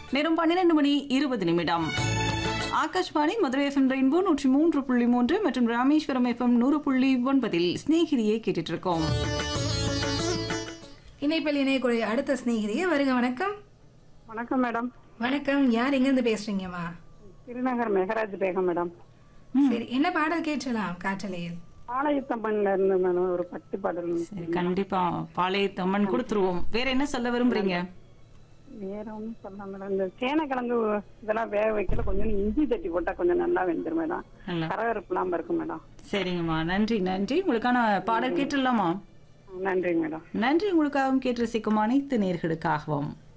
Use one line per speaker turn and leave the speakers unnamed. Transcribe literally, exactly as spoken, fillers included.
நேரம் பன்னிரண்டு மணி இருபது நிமிடம். ஆகாஷ்வாணி மதுரை எஃப்எம் ரெயின்போ நூற்றி மூன்று புள்ளி மூன்று மற்றும் ராமேஸ்வரம் எஃப்எம் நூறு புள்ளி ஒன்பதில் ஸ்நேகிதியை கேட்டுட்டு இருக்கோம்.
இணைப்பில் இணையக்கூடிய அடுத்த ஸ்நேகிதியே வருக. வணக்கம்.
வணக்கம் மேடம்.
வணக்கம். யார் எங்க இருந்து பேசுறீங்கம்மா?
திருநகர் மெகராஜ் பேகம் மேடம்.
சரி, என்ன பாடல் கேட்கலாம் காற்றலையில்?
பாளையத்தம்மன்ல இருந்து மேடம் ஒரு பத்து பாடல்.
சரி, கண்டிப்பா பாளையத்தம்மன் கொடுத்துருவோம். வேற என்ன சொல்ல விரும்புறீங்க?
வேற ஒன்றும் சொல்ல மேடம். இந்த சேனக்கிழங்கு இதெல்லாம் வேக வைக்கல, கொஞ்சம் இஞ்சி தட்டி போட்டா கொஞ்சம் நல்லா வெந்துரும் மேடம். கரகரப்புலாம் இருக்கும் மேடம்.
சரிங்கம்மா, நன்றி நன்றி. உங்களுக்கான பாடல் கேட்டுடலாமா?
நன்றி மேடம்.
நன்றி. உங்களுக்காகவும் கேட்டு ரசிக்கும் அனைத்து நேர்களுக்காகவும்.